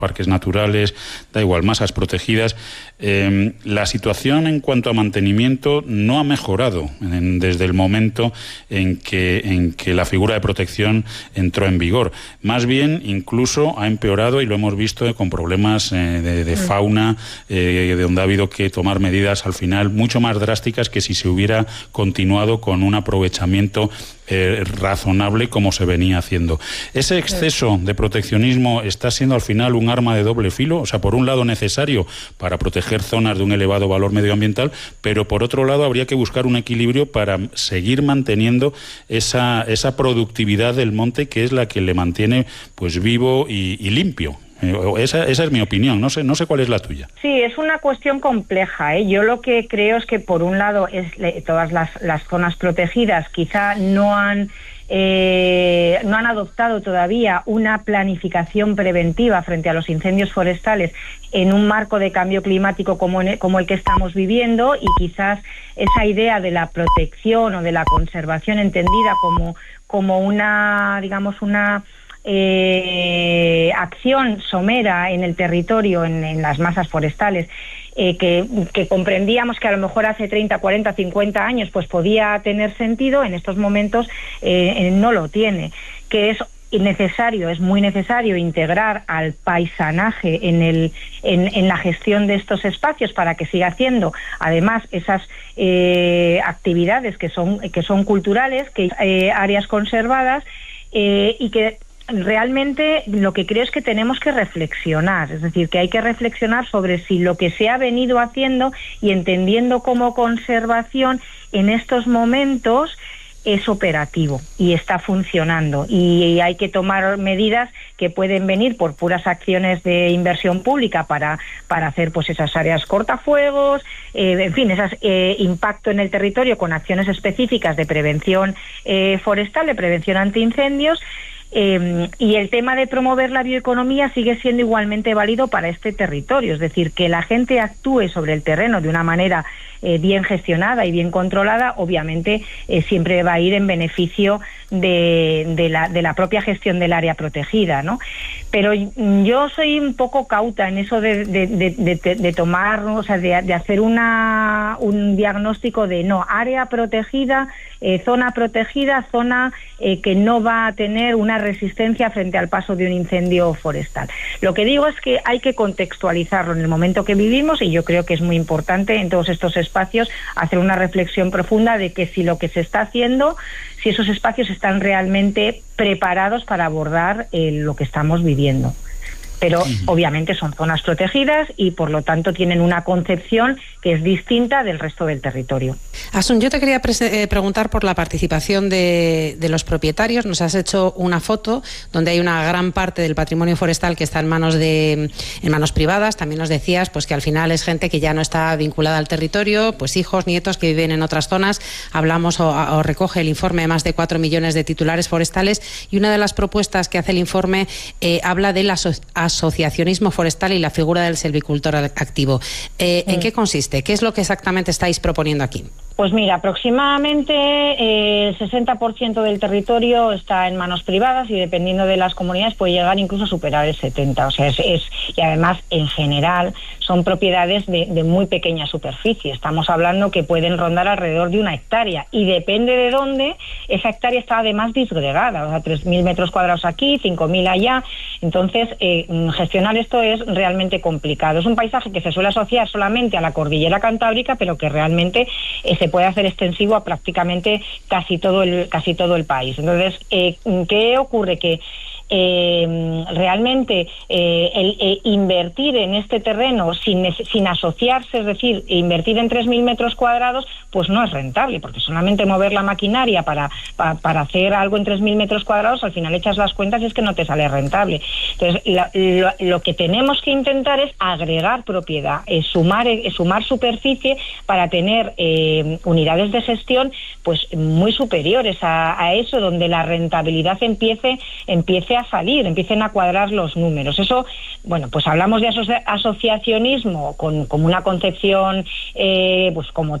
parques naturales, da igual, masas protegidas. La situación en cuanto a mantenimiento no ha mejorado desde el momento en que la figura de protección entró en vigor. Más bien, incluso ha empeorado, y lo hemos visto con problemas de fauna, de donde ha habido que tomar medidas al final mucho más drásticas que si se hubiera continuado con un aprovechamiento razonable como se venía haciendo. Ese exceso de proteccionismo está siendo al final un arma de doble filo, o sea, por un lado necesario para proteger zonas de un elevado valor medioambiental, pero por otro lado habría que buscar un equilibrio para seguir manteniendo esa productividad del monte, que es la que le mantiene pues vivo y limpio. Esa es mi opinión, no sé cuál es la tuya. Sí, es una cuestión compleja, ¿eh? Yo lo que creo es que por un lado todas las zonas protegidas quizá no han adoptado todavía una planificación preventiva frente a los incendios forestales en un marco de cambio climático como el que estamos viviendo, y quizás esa idea de la protección o de la conservación entendida como una, digamos, una acción somera en el territorio, en las masas forestales, que comprendíamos que a lo mejor hace 30, 40, 50 años pues podía tener sentido, en estos momentos no lo tiene, que es muy necesario integrar al paisanaje en la gestión de estos espacios para que siga haciendo además esas actividades que son culturales, que áreas conservadas, y que realmente lo que creo es que tenemos que reflexionar, es decir, que hay que reflexionar sobre si lo que se ha venido haciendo y entendiendo como conservación en estos momentos es operativo y está funcionando, y hay que tomar medidas que pueden venir por puras acciones de inversión pública para hacer pues esas áreas cortafuegos, en fin, esas impacto en el territorio con acciones específicas de prevención forestal, de prevención antiincendios. Y el tema de promover la bioeconomía sigue siendo igualmente válido para este territorio, es decir, que la gente actúe sobre el terreno de una manera bien gestionada y bien controlada, obviamente siempre va a ir en beneficio de la propia gestión del área protegida, ¿no? Pero yo soy un poco cauta en eso de tomar, o sea, de hacer un diagnóstico de área protegida, zona protegida, zona que no va a tener una resistencia frente al paso de un incendio forestal. Lo que digo es que hay que contextualizarlo en el momento que vivimos, y yo creo que es muy importante en todos estos espacios hacer una reflexión profunda de que si lo que se está haciendo, si esos espacios están realmente preparados para abordar lo que estamos viviendo. Pero obviamente son zonas protegidas y por lo tanto tienen una concepción que es distinta del resto del territorio. Asun, yo te quería preguntar por la participación de los propietarios. Nos has hecho una foto donde hay una gran parte del patrimonio forestal que está en manos privadas. También nos decías pues que al final es gente que ya no está vinculada al territorio, pues hijos, nietos que viven en otras zonas. Hablamos o recoge el informe de más de 4 millones de titulares forestales, y una de las propuestas que hace el informe habla del asociacionismo forestal y la figura del silvicultor activo. ¿En qué consiste? ¿Qué es lo que exactamente estáis proponiendo aquí? Pues mira, aproximadamente el 60% del territorio está en manos privadas, y dependiendo de las comunidades puede llegar incluso a superar el 70%. O sea, y además en general son propiedades de muy pequeña superficie. Estamos hablando que pueden rondar alrededor de 1 hectárea, y depende de dónde, esa hectárea está además disgregada, o sea, 3.000 metros cuadrados aquí, 5.000 allá. Entonces, gestionar esto es realmente complicado. Es un paisaje que se suele asociar solamente a la cordillera cantábrica, pero que realmente se puede hacer extensivo a prácticamente casi todo el país. Entonces, ¿qué ocurre? Que realmente invertir en este terreno sin asociarse, es decir, invertir en 3.000 metros cuadrados, pues no es rentable, porque solamente mover la maquinaria para hacer algo en 3.000 metros cuadrados, al final echas las cuentas y es que no te sale rentable. Entonces, lo que tenemos que intentar es agregar propiedad, sumar superficie para tener unidades de gestión pues muy superiores a eso, donde la rentabilidad empiece a salir, empiecen a cuadrar los números. Eso, bueno, pues hablamos de asociacionismo como una concepción pues como